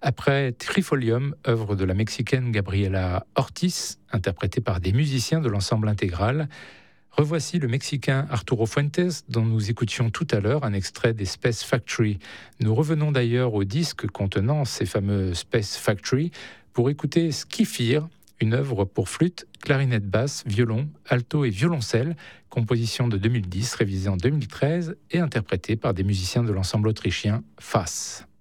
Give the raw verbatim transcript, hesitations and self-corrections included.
Après Trifolium, œuvre de la Mexicaine Gabriela Ortiz, interprétée par des musiciens de l'ensemble intégral, revoici le Mexicain Arturo Fuentes, dont nous écoutions tout à l'heure un extrait des Space Factory. Nous revenons d'ailleurs au disque contenant ces fameux Space Factory pour écouter Skifir, une œuvre pour flûte, clarinette basse, violon, alto et violoncelle, composition de deux mille dix, révisée en deux mille treize et interprétée par des musiciens de l'ensemble autrichien F A S.